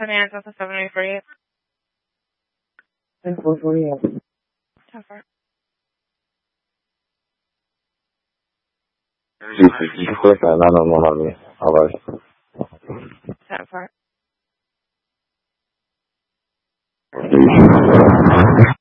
29 South of 748. 448. 10-4. 30 nano Mojave. Alright. 10-4.